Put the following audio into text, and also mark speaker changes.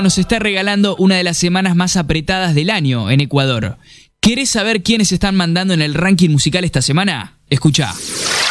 Speaker 1: nos está regalando una de las semanas más apretadas del año en Ecuador. ¿Querés saber quiénes están mandando en el ranking musical esta semana? Escuchá.